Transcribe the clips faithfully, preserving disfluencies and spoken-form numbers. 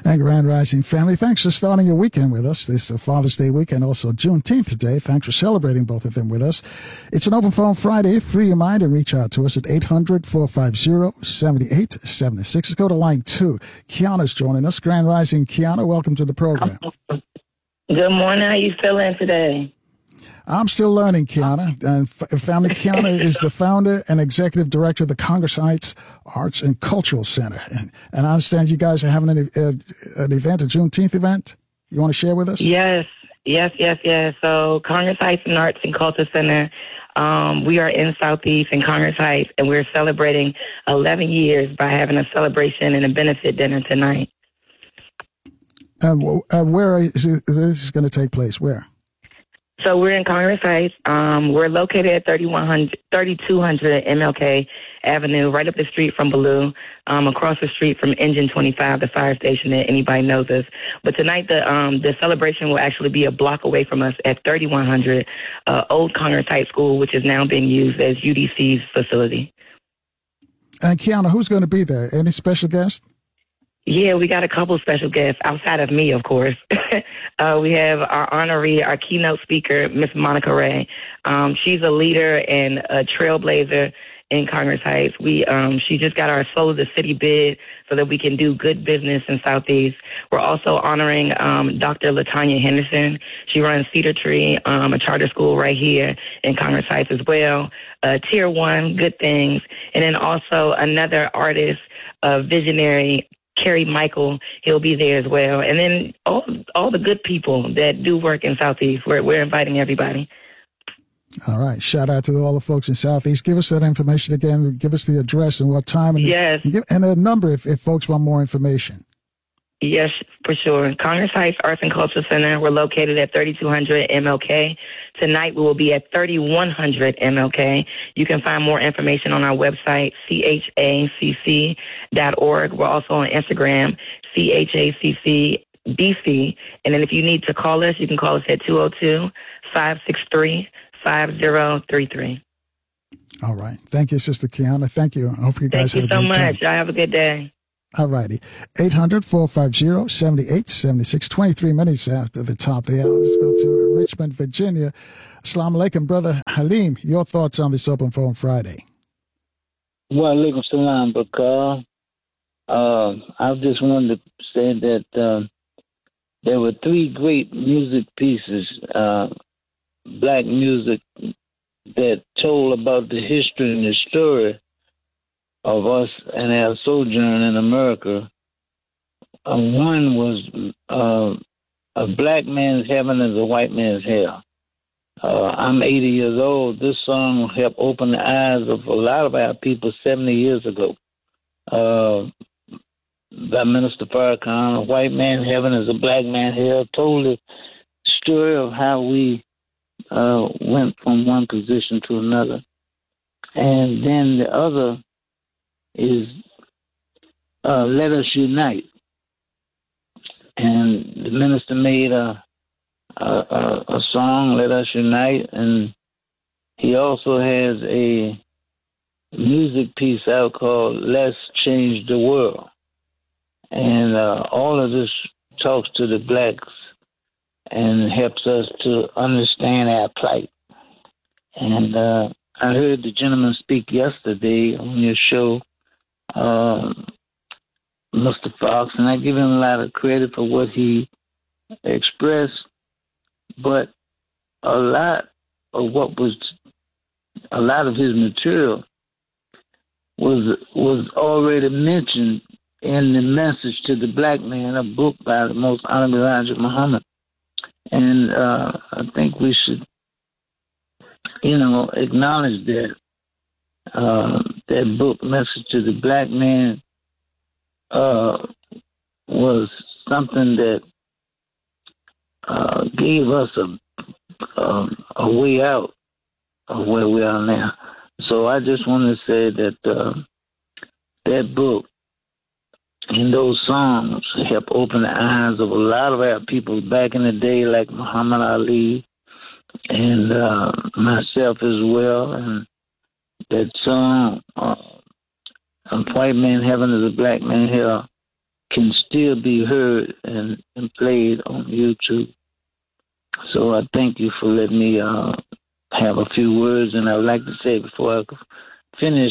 And Grand Rising family, thanks for starting your weekend with us. This is Father's Day weekend, also Juneteenth today. Thanks for celebrating both of them with us. It's an Open Phone Friday. Free your mind and reach out to us at eight hundred, four five zero, seven eight seven six. Let's go to line two. Kiana's joining us. Grand Rising, Kiana, welcome to the program. Good morning. How you feeling today? I'm still learning, Kiana. And family, Kiana is the founder and executive director of the Congress Heights Arts and Cultural Center. And, and I understand you guys are having an, uh, an event, a Juneteenth event. You want to share with us? Yes, yes, yes, yes. So Congress Heights and Arts and Cultural Center, um, we are in Southeast in Congress Heights, and we're celebrating eleven years by having a celebration and a benefit dinner tonight. Um, uh, where is it, this is going to take place? Where? So we're in Congress Heights. Um, we're located at thirty-one hundred, thirty-two hundred M L K Avenue, right up the street from Ballou, um, across the street from Engine twenty-five, the fire station that anybody knows us. But tonight the um, the celebration will actually be a block away from us at thirty-one hundred uh, Old Congress Heights School, which is now being used as U D C's facility. And Kiana, who's going to be there? Any special guests? Yeah, we got a couple special guests outside of me, of course. uh, we have our honoree, our keynote speaker, Miss Monica Ray. Um, she's a leader and a trailblazer in Congress Heights. We, um, she just got our Soul of the City bid so that we can do good business in Southeast. We're also honoring um, Doctor LaTanya Henderson. She runs Cedar Tree, um, a charter school right here in Congress Heights as well. Uh, Tier One, Good Things. And then also another artist, uh, visionary, Kerry Michael, he'll be there as well. And then all all the good people that do work in Southeast, we're, we're inviting everybody. All right. Shout out to all the folks in Southeast. Give us that information again. Give us the address and what time. And, yes. And, give, and a number if, if folks want more information. Yes, for sure. Congress Heights Arts and Cultural Center. We're located at thirty-two hundred M L K. Tonight we will be at thirty-one hundred M L K. You can find more information on our website, C H A C C dot org. We're also on Instagram, C H A C C D C. And then if you need to call us, you can call us at two oh two, five six three, five oh three three. All right. Thank you, Sister Kiana. Thank you. I hope you guys Thank have you a so good much. time. Y'all have a good day. All righty. eight hundred, four five zero, seven eight seven six. twenty-three minutes after the top of the hour. Let's go to Richmond, Virginia. Assalamu alaikum, Brother Halim. Your thoughts on this Open Phone Friday? Wa alaikum salam, Bakar. Uh, I just wanted to say that uh, there were three great music pieces, uh, black music, that told about the history and the story of us and our sojourn in America. Uh, one was uh, A Black Man's Heaven is a White Man's Hell. Uh, I'm eighty years old. This song helped open the eyes of a lot of our people seventy years ago. Uh, by Minister Farrakhan, A White Man's Heaven is a Black Man's Hell, told the story of how we uh, went from one position to another. And then the other is uh, Let Us Unite. And the minister made a, a, a, a song, Let Us Unite, and he also has a music piece out called Let's Change the World. And uh, all of this talks to the blacks and helps us to understand our plight. And uh, I heard the gentleman speak yesterday on your show, Um, Mister Fox, and I give him a lot of credit for what he expressed, but a lot of what was, a lot of his material was was already mentioned in the Message to the Black Man, a book by the Most Honorable Elijah Muhammad. And uh, I think we should, you know, acknowledge that. Uh, that book, Message to the Black Man, uh, was something that uh, gave us a, a a way out of where we are now. So I just want to say that uh, that book and those songs helped open the eyes of a lot of our people back in the day, like Muhammad Ali and uh, myself as well. And that song, uh, A White Man's Heaven is a Black Man's Hell, can still be heard and, and played on YouTube. So I thank you for letting me uh, have a few words. And I would like to say before I finish,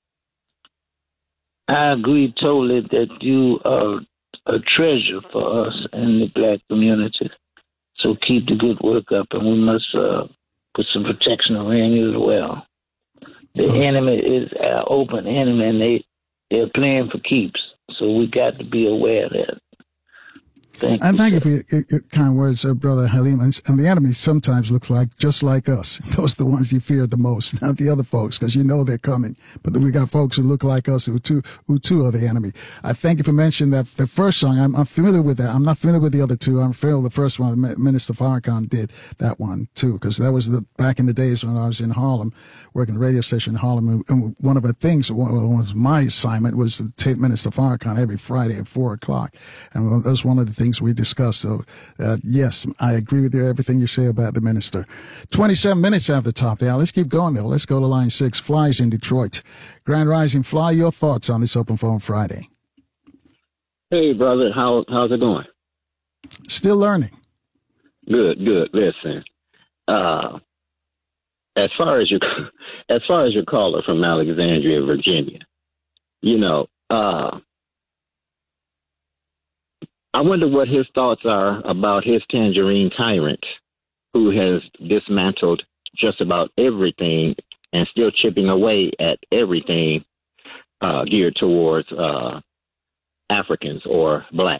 I agree totally that you are a treasure for us in the black community. So keep the good work up, and we must uh, put some protection around you as well. The oh. enemy is our open enemy, and they, they're playing for keeps. So we got to be aware of that. Thank and you, thank sir. you for your, your kind words, uh, Brother Halim. And, and the enemy sometimes looks like just like us. Those are the ones you fear the most, not the other folks, because you know they're coming. But then we got folks who look like us who too, who too are the enemy. I thank you for mentioning that the first song. I'm, I'm familiar with that. I'm not familiar with the other two. I'm familiar with the first one. Minister Farrakhan did that one too, because that was the back in the days when I was in Harlem, working the radio station in Harlem. And, and one of the things, one was my assignment was to tape Minister Farrakhan every Friday at four o'clock, and that was one of the things we discussed. So, uh, yes, I agree with you, everything you say about the minister. twenty-seven minutes after the top there. Let's keep going, though. Let's go to line six. Fly's in Detroit. Grand Rising Fly, your thoughts on this Open Phone Friday? Hey, brother. How How's it going? Still learning. Good, good. Listen, uh, as far as your, as far as your caller from Alexandria, Virginia, you know, uh, I wonder what his thoughts are about his tangerine tyrant who has dismantled just about everything and still chipping away at everything uh, geared towards uh, Africans or black.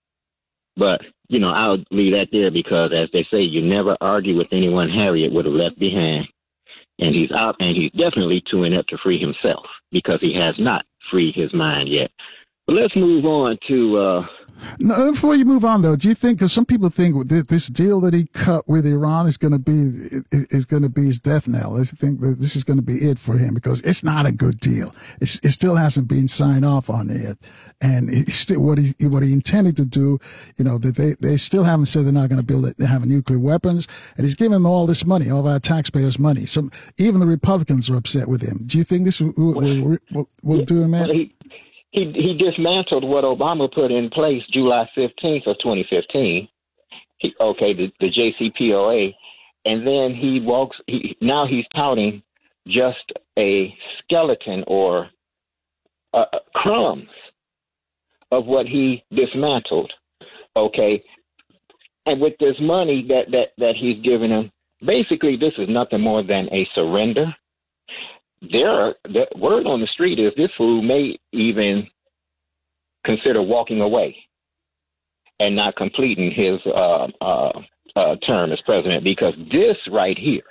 But, you know, I'll leave that there because, as they say, you never argue with anyone Harriet would have left behind. And he's out, and he's definitely too inept to free himself because he has not freed his mind yet. But let's move on to... Uh, No, before you move on, though, do you think, because some people think this deal that he cut with Iran is going to be is going to be his death knell. They think that this is going to be it for him because it's not a good deal. It's, it still hasn't been signed off on it, and it's still what he what he intended to do. You know that they, they still haven't said they're not going to build it. They have nuclear weapons, and he's giving them all this money, all of our taxpayers' money. Some even the Republicans are upset with him. Do you think this will, will, will, will do him, man? He he dismantled what Obama put in place July fifteenth of twenty fifteen. He, okay, the, the J C P O A, and then he walks. He, now he's touting just a skeleton or uh, crumbs of what he dismantled. Okay, and with this money that that that he's giving him, basically this is nothing more than a surrender. There, are, the word on the street is this fool may even consider walking away and not completing his uh, uh, uh, term as president, because this right here,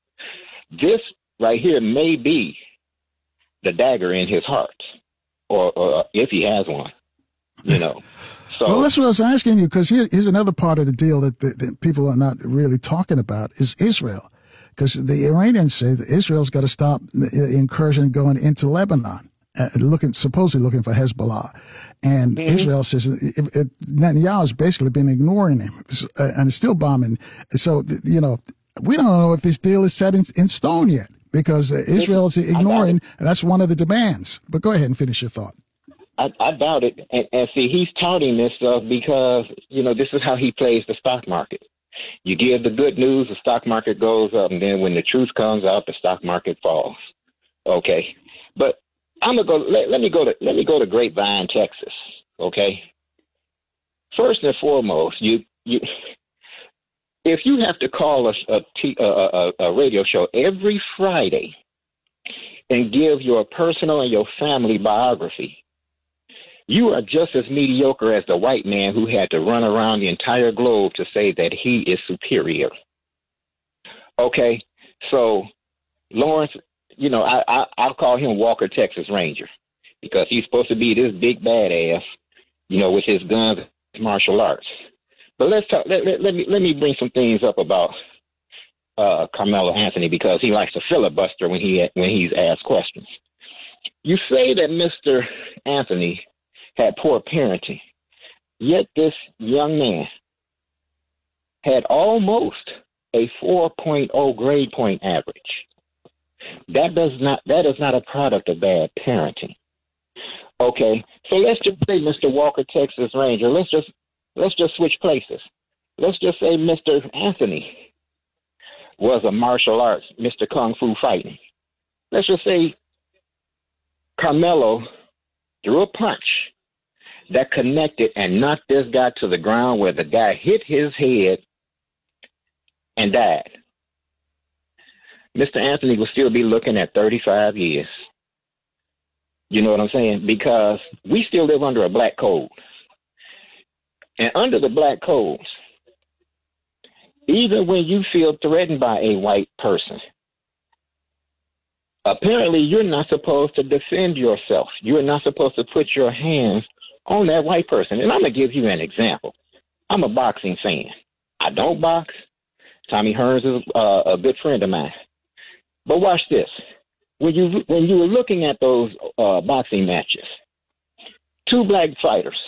this right here may be the dagger in his heart, or, or if he has one, you know. So, well, that's what I was asking you, because here, here's another part of the deal that, that, that people are not really talking about is Israel. Because the Iranians say that Israel's got to stop the incursion going into Lebanon, uh, looking supposedly looking for Hezbollah, and mm-hmm. Israel says it, it, Netanyahu's basically been ignoring him uh, and is still bombing. So you know, we don't know if this deal is set in, in stone yet because uh, Israel is ignoring, and that's one of the demands. But go ahead and finish your thought. I, I doubt it, and, and see, he's touting this stuff because you know this is how he plays the stock market. You give the good news, the stock market goes up, and then when the truth comes out, the stock market falls. Okay, but I'm gonna go. Let, let me go to let me go to Grapevine, Texas. Okay. First and foremost, you you if you have to call a a, t- a, a, a radio show every Friday and give your personal and your family biography, you are just as mediocre as the white man who had to run around the entire globe to say that he is superior. Okay, so Lawrence, you know, I, I, I'll call him Walker, Texas Ranger, because he's supposed to be this big badass, you know, with his guns and martial arts. But let's talk. Let, let, let me let me bring some things up about uh, Carmelo Anthony, because he likes to filibuster when he when he's asked questions. You say that Mister Anthony had poor parenting, yet this young man had almost a four point oh grade point average. That does not that is not a product of bad parenting. Okay, so let's just say Mister Walker, Texas Ranger. Let's just let's just switch places. Let's just say Mister Anthony was a martial arts, Mister Kung Fu fighting. Let's just say Carmelo threw a punch that connected and knocked this guy to the ground where the guy hit his head and died. Mister Anthony will still be looking at thirty-five years. You know what I'm saying? Because we still live under a black code. And under the black codes, even when you feel threatened by a white person, apparently you're not supposed to defend yourself. You're not supposed to put your hands on that white person. And I'm going to give you an example. I'm a boxing fan. I don't box. Tommy Hearns is uh, a good friend of mine. But watch this. When you when you were looking at those uh, boxing matches, two black fighters,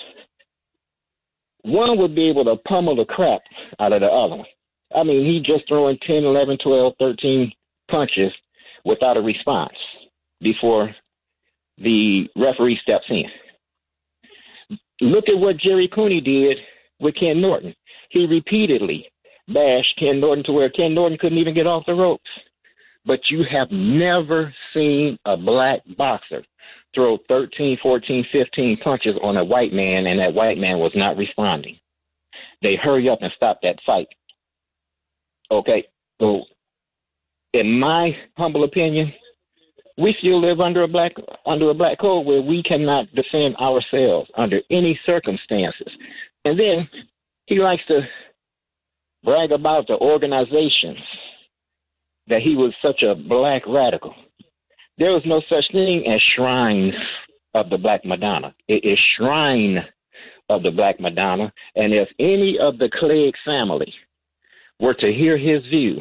one would be able to pummel the crap out of the other one. I mean, he just throwing ten, eleven, twelve, thirteen punches without a response before the referee steps in. Look at what Jerry Cooney did with Ken Norton. He repeatedly bashed Ken Norton to where Ken Norton couldn't even get off the ropes. But you have never seen a black boxer throw thirteen, fourteen, fifteen punches on a white man, and that white man was not responding. They hurry up and stop that fight. Okay, so in my humble opinion, we still live under a black under a black code where we cannot defend ourselves under any circumstances. And then he likes to brag about the organizations that he was such a black radical. There was no such thing as shrines of the Black Madonna. It is shrine of the Black Madonna. And if any of the Clegg family were to hear his views,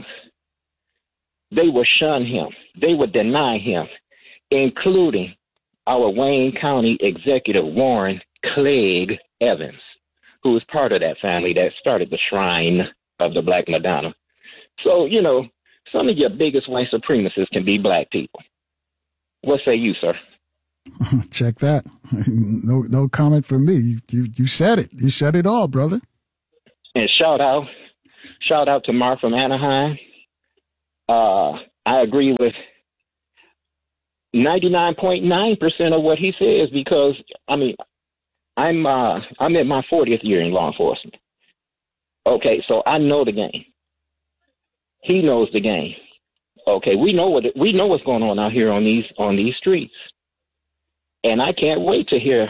they would shun him. They would deny him, including our Wayne County executive, Warren Clegg Evans, who was part of that family that started the shrine of the Black Madonna. So, you know, some of your biggest white supremacists can be black people. What say you, sir? Check that. No, no comment from me. You, you, you said it. You said it all, brother. And shout out, shout out to Mark from Anaheim. Uh, I agree with ninety-nine point nine percent of what he says because, I mean, I'm uh, I'm in my fortieth year in law enforcement. Okay, so I know the game. He knows the game. Okay, we know what we know what's going on out here on these on these streets, and I can't wait to hear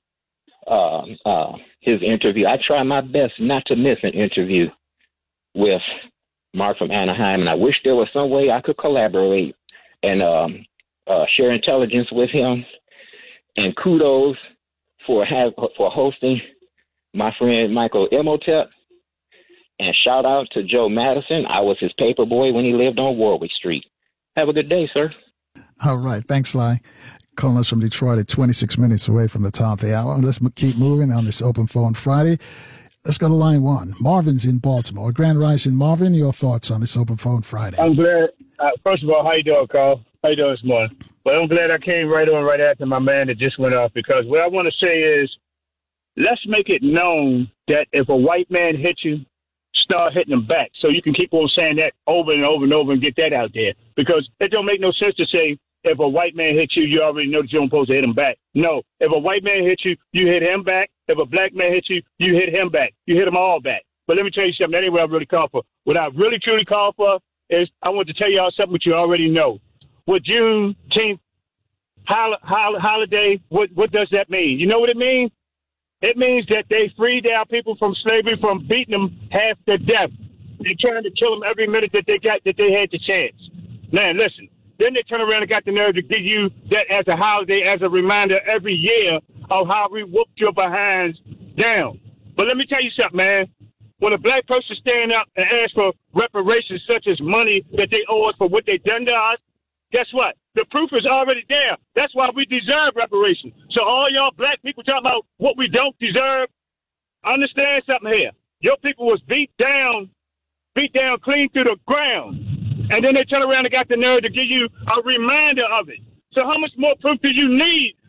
uh, uh, his interview. I try my best not to miss an interview with Mark from Anaheim, and I wish there was some way I could collaborate and um, uh, share intelligence with him. And kudos for have for hosting my friend Michael Imhotep. And shout out to Joe Madison. I was his paper boy when he lived on Warwick Street. Have a good day, sir. All right. Thanks, Lai. Calling us from Detroit at twenty-six minutes away from the top of the hour. Let's keep moving on this Open Phone Friday. Let's go to line one. Marvin's in Baltimore. Grand Rising, Marvin, your thoughts on this Open Phone Friday? I'm glad. Uh, first of all, how you doing, Carl? How you doing this morning? Well, I'm glad I came right on right after my man that just went off because what I want to say is let's make it known that if a white man hits you, start hitting them back. So you can keep on saying that over and over and over and get that out there. Because it don't make no sense to say if a white man hits you, you already know that you're supposed to hit him back. No. If a white man hits you, you hit him back. If a black man hits you, you hit him back. You hit them all back. But let me tell you something. That ain't what I really call for. What I really truly call for is I want to tell y'all something which you already know. With Juneteenth hol- hol- holiday, what, what does that mean? You know what it means? It means that they freed our people from slavery, from beating them half to death. They're trying to kill them every minute that they got, that they had the chance. Now, listen, then they turn around and got the nerve to give you that as a holiday, as a reminder every year of how we whooped your behinds down. But let me tell you something, man. When a black person stand up and ask for reparations such as money that they owe us for what they done to us, guess what? The proof is already there. That's why we deserve reparations. So all y'all black people talking about what we don't deserve, understand something here. Your people was beat down, beat down clean through the ground. And then they turn around and got the nerve to give you a reminder of it. So how much more proof do you need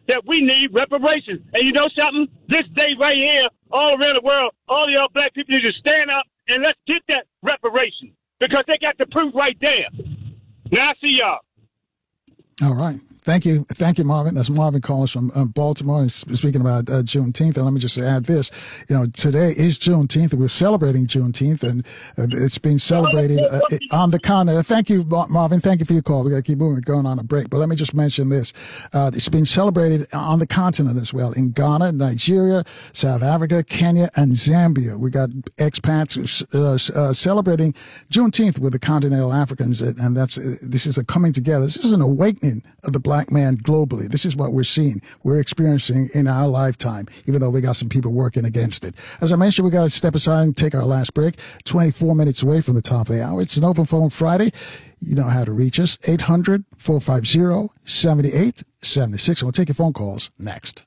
that we need reparations. And you know something? This day right here, all around the world, all of y'all black people need to stand up and let's get that reparation because they got the proof right there. Now I see y'all. All right. Thank you. Thank you, Marvin. That's Marvin calling from um, Baltimore. He's speaking about uh, Juneteenth. And let me just add this. You know, today is Juneteenth. We're celebrating Juneteenth, and uh, it's being celebrated uh, on the continent. Thank you, Marvin. Thank you for your call. We got to keep moving, going on a break. But let me just mention this. Uh, it's being celebrated on the continent as well, in Ghana, Nigeria, South Africa, Kenya, and Zambia. We got expats uh, uh, celebrating Juneteenth with the continental Africans, and that's uh, this is a coming together. This is an awakening of the black man globally. This is what we're seeing, we're experiencing in our lifetime, even though we got some people working against it. As I mentioned, we got to step aside and take our last break. twenty-four minutes away from the top of the hour. It's an Open Phone Friday. You know how to reach us. eight hundred, four five zero, seven eight seven six. And we'll take your phone calls next.